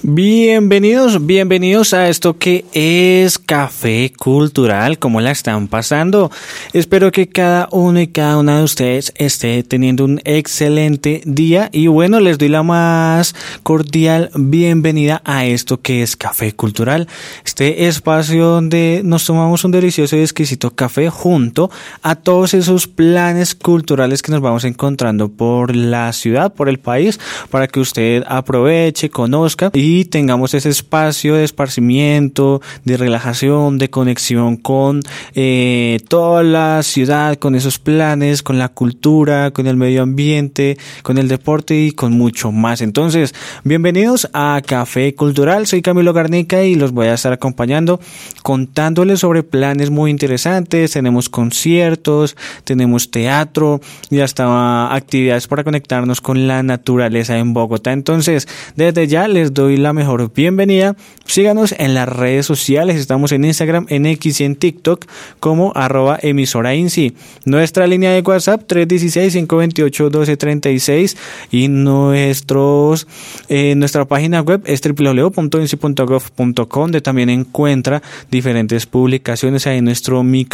Bienvenidos a esto que es Café Cultural. ¿Cómo la están pasando? Espero que cada uno y cada una de ustedes esté teniendo un excelente día y bueno, les doy la más cordial bienvenida a esto que es Café Cultural, este espacio donde nos tomamos un delicioso y exquisito café junto a todos esos planes culturales que nos vamos encontrando por la ciudad, por el país, para que usted aproveche, conozca y tengamos ese espacio de esparcimiento, de relajación, de conexión con toda la ciudad, con esos planes, con la cultura, con el medio ambiente, con el deporte y con mucho más. Entonces, bienvenidos a Café Cultural. Soy Camilo Garnica y los voy a estar acompañando contándoles sobre planes muy interesantes. Tenemos conciertos, tenemos teatro y hasta actividades para conectarnos con la naturaleza en Bogotá. Entonces, desde ya les doy la mejor bienvenida. Síganos en las redes sociales. Estamos en Instagram, en X y en TikTok como @emisorainsi. Nuestra línea de WhatsApp 316-528-1236 y nuestra página web es www.insi.gov.co, donde también encuentra diferentes publicaciones ahí en nuestro